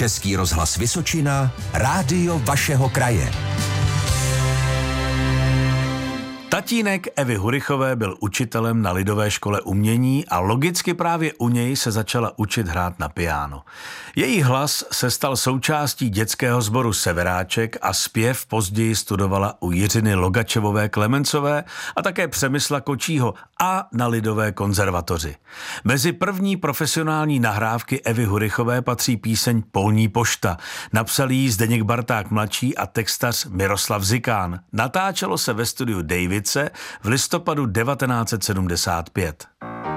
Český rozhlas Vysočina, rádio vašeho kraje. Tatínek Evy Hurichové byl učitelem na Lidové škole umění a logicky právě u něj se začala učit hrát na piano. Její hlas se stal součástí dětského sboru Severáček a zpěv později studovala u Jiřiny Logačevové Klemencové a také Přemysla Kočího a na Lidové konzervatoři. Mezi první profesionální nahrávky Evy Hurichové patří píseň Polní pošta. Napsal ji Zdeněk Barták mladší a textař Miroslav Zikán. Natáčelo se ve studiu Davidse v listopadu 1975.